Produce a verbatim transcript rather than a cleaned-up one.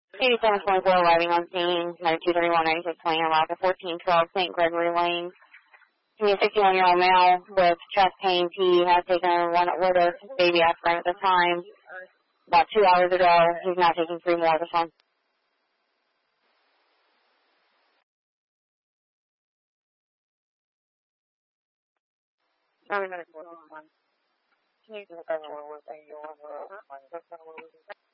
eighty-seven twenty-four arriving on scene, ninety-two thirty-one, ninety-six twenty, Route fourteen twelve, Saint Gregory Lane. He's a sixty-one-year-old male with chest pains. He has taken one with a baby aspirin at this time. About two hours ago, he's now taking three more at this time. Can you